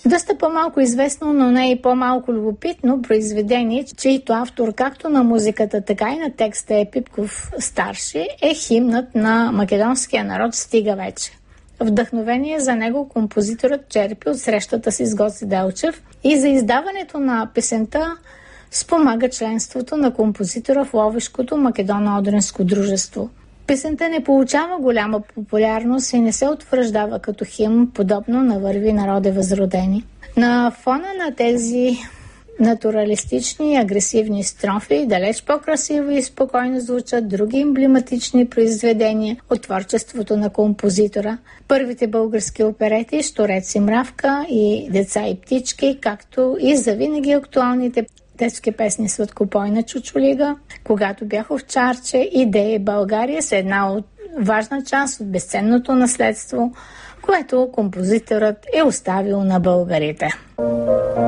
Доста по-малко известно, но не и по-малко любопитно произведение, чието автор както на музиката, така и на текста е Пипков старши, е химнът на македонския народ "Стига вече". Вдъхновение за него композиторът черпи от срещата си с Гоце Делчев и за издаването на песента спомага членството на композитора в Ловешкото македоно-одринско дружество. Песента не получава голяма популярност и не се утвърждава като химн, подобно на "Върви, народе възродени". На фона на тези натуралистични и агресивни строфи далеч по-красиво и спокойно звучат други емблематични произведения от творчеството на композитора. Първите български оперети "Щурец и мравка" и "Деца и птички", както и завинаги актуалните детски песни "Сладкопойна чучулига", "Когато бях овчарче" и "Дей България" са една от важна част от безценното наследство, което композиторът е оставил на българите.